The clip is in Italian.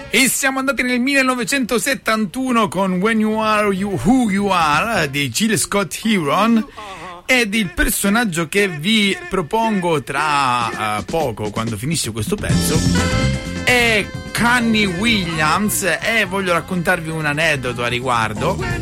E siamo andati nel 1971 con When You Are Who You Are di Jill Scott Heron, ed il personaggio che vi propongo tra poco, quando finisce questo pezzo, è Connie Williams, e voglio raccontarvi un aneddoto a riguardo.